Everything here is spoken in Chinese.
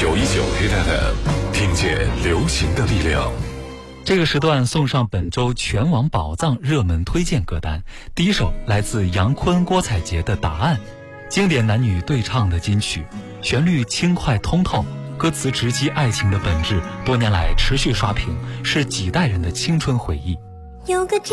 Hit FM， 听见流行的力量。 这个时段送上本周全网宝藏热门推荐歌单。第一首来自杨坤、郭采洁的《答案》，经典男女对唱的金曲，旋律轻快通透，歌词直击爱情的本质，多年来持续刷屏，是几代人的青春回忆。 有个